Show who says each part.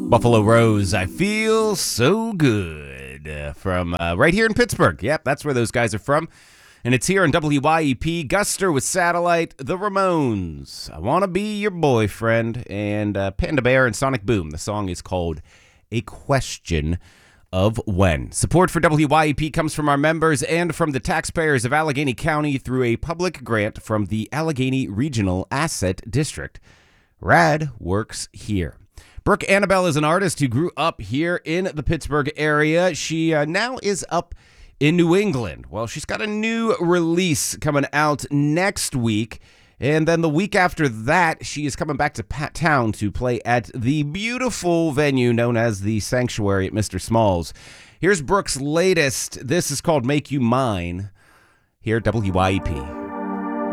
Speaker 1: Buffalo Rose, I feel so good. From right here in Pittsburgh. Yep, that's where those guys are from. And it's here on WYEP, Guster with Satellite, The Ramones, I Want to Be Your Boyfriend, and Panda Bear and Sonic Boom. The song is called A Question of When. Support for WYEP comes from our members and from the taxpayers of Allegheny County through a public grant from the Allegheny Regional Asset District. RAD works here. Brooke Annabelle is an artist who grew up here in the Pittsburgh area. She now is up in New England. Well, she's got a new release coming out next week. And then the week after that, she is coming back to town to play at the beautiful venue known as the Sanctuary at Mr. Smalls. Here's Brooke's latest. This is called Make You Mine here at WYEP.